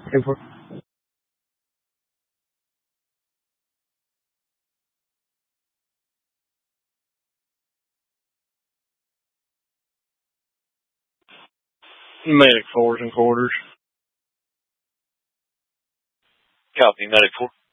Import. Medic fours and quarters. Copy, medic 4.